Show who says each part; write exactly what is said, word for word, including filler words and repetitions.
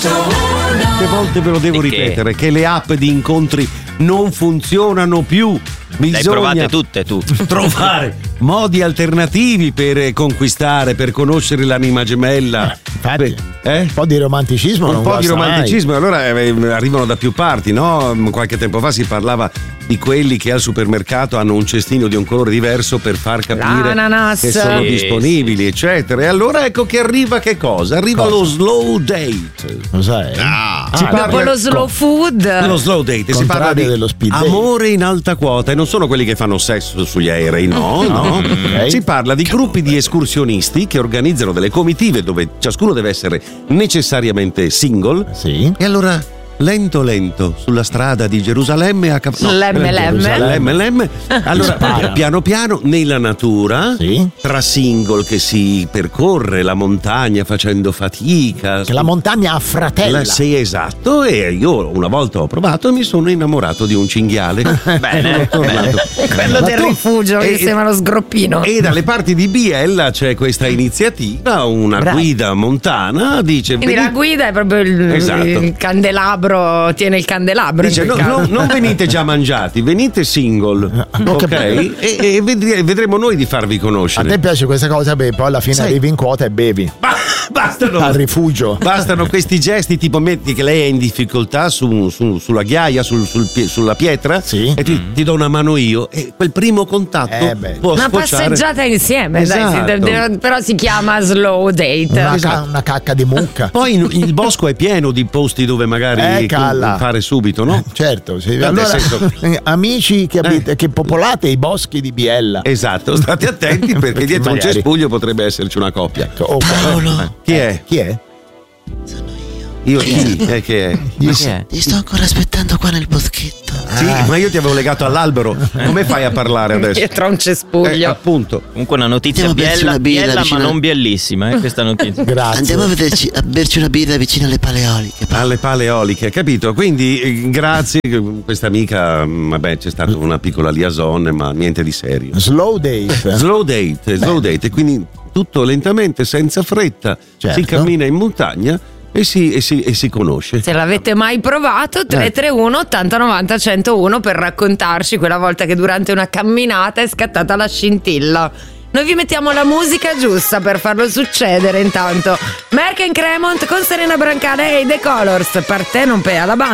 Speaker 1: Quante volte ve lo devo
Speaker 2: Di che?
Speaker 1: ripetere che le app di incontri non funzionano più.
Speaker 2: Le hai provate
Speaker 1: Bisogna
Speaker 2: tutte tu.
Speaker 1: trovare modi alternativi per conquistare, per conoscere l'anima gemella.
Speaker 3: Infatti,
Speaker 1: eh?
Speaker 3: un po' di romanticismo
Speaker 1: Un
Speaker 3: non
Speaker 1: po' di
Speaker 3: guasta mai.
Speaker 1: romanticismo, allora eh, arrivano da più parti, no? Qualche tempo fa si parlava di quelli che al supermercato hanno un cestino di un colore diverso per far capire
Speaker 4: L'ananas.
Speaker 1: che sono
Speaker 2: Sì,
Speaker 1: disponibili, eccetera. E allora ecco che arriva che cosa? Arriva
Speaker 3: Cosa?
Speaker 1: lo slow date.
Speaker 3: Lo sai?
Speaker 1: Ah,
Speaker 4: Dopo lo slow food.
Speaker 1: Lo slow date, si parla
Speaker 3: Contrario
Speaker 1: di
Speaker 3: dello speed date.
Speaker 1: amore in alta quota e non sono quelli che fanno sesso sugli aerei, no, no.
Speaker 3: Ok.
Speaker 1: Si parla di gruppi di escursionisti che organizzano delle comitive dove ciascuno deve essere necessariamente single.
Speaker 3: Sì.
Speaker 1: E allora lento lento sulla strada di Gerusalemme a Cap- no,
Speaker 4: Lemme,
Speaker 1: eh,
Speaker 4: lemme.
Speaker 1: Gerusalemme, lemme. Allora
Speaker 3: Spara.
Speaker 1: piano piano nella natura,
Speaker 3: Sì.
Speaker 1: tra single che si percorre la montagna facendo fatica.
Speaker 3: Che la montagna affratella.
Speaker 1: La- Sì, esatto, e io una volta ho provato e mi sono innamorato di un cinghiale.
Speaker 2: Bene,
Speaker 1: Tornato.
Speaker 4: Quello
Speaker 1: Ma
Speaker 4: del
Speaker 1: tu-
Speaker 4: rifugio che
Speaker 1: e-
Speaker 4: sembra lo sgroppino.
Speaker 1: E dalle parti di Biella c'è questa iniziativa, una
Speaker 4: Bravo.
Speaker 1: guida montana, dice
Speaker 4: Quindi la
Speaker 1: "Veni-
Speaker 4: guida è proprio il,
Speaker 1: Esatto.
Speaker 4: il candelabro, tiene il candelabro.
Speaker 1: dice,
Speaker 4: in
Speaker 1: no,
Speaker 4: quel
Speaker 1: no,
Speaker 4: caso.
Speaker 1: non venite già mangiati, venite single,
Speaker 3: Oh, che
Speaker 1: ok?
Speaker 3: bello.
Speaker 1: E, e vedri- vedremo noi di farvi
Speaker 3: A
Speaker 1: conoscere.
Speaker 3: te piace questa cosa? Beh, poi alla fine
Speaker 1: Sai-
Speaker 3: arrivi in quota e bevi.
Speaker 1: Ba- bastano,
Speaker 3: Al rifugio.
Speaker 1: bastano questi gesti, tipo metti che lei è in difficoltà su- su- sulla ghiaia, sul- sul pie- sulla pietra,
Speaker 3: Sì.
Speaker 1: e ti, ti do una mano io, e quel primo contatto
Speaker 3: Eh beh.
Speaker 1: può
Speaker 4: Una
Speaker 1: sfociare.
Speaker 4: passeggiata insieme, dai,
Speaker 1: Esatto.
Speaker 4: si de- de- però si chiama slow date.
Speaker 3: Una,
Speaker 1: Esatto.
Speaker 3: ca- una cacca di mucca.
Speaker 1: Poi in- il bosco è pieno di posti dove magari
Speaker 3: Eh, calla.
Speaker 1: fare subito, no?
Speaker 3: Certo, sì.
Speaker 1: Nel
Speaker 3: Allora,
Speaker 1: senso-
Speaker 3: eh, amici che, abit- che popolate i boschi di Biella.
Speaker 1: Esatto, state attenti perché
Speaker 3: Perché
Speaker 1: dietro un
Speaker 3: magari-
Speaker 1: cespuglio potrebbe esserci una coppia.
Speaker 3: Oh,
Speaker 1: Eh, chi è?
Speaker 3: Chi è?
Speaker 1: Io chi? Eh, che è?
Speaker 3: Io
Speaker 2: Chi è?
Speaker 5: Ti sto ancora aspettando qua nel boschetto.
Speaker 1: Sì, ma io ti avevo legato all'albero. Come fai a parlare adesso?
Speaker 4: Dietro a un
Speaker 1: Eh,
Speaker 4: cespuglio.
Speaker 1: appunto.
Speaker 2: Comunque una notizia
Speaker 5: Andiamo a berci
Speaker 2: biella,
Speaker 5: una birra
Speaker 2: biella ma
Speaker 5: vicino-
Speaker 2: non biellissima, eh, questa notizia.
Speaker 3: Grazie.
Speaker 5: Andiamo a, vederci, a berci una birra vicino alle paleoliche.
Speaker 1: Alle pale eoliche, capito? Quindi eh, grazie, questa amica, mh, vabbè, c'è stata una piccola liaison, ma niente di serio.
Speaker 3: Slow date.
Speaker 1: Slow date, slow date, e quindi tutto lentamente, senza fretta,
Speaker 3: Certo.
Speaker 1: si cammina in montagna e si, e si, e si conosce.
Speaker 4: Se l'avete mai provato, tre tre uno ottanta novanta centouno per raccontarci quella volta che durante una camminata è scattata la scintilla. Noi vi mettiamo la musica giusta per farlo succedere intanto. Merck and Cremont con Serena Brancale e The Colors. Per te non pea la banda.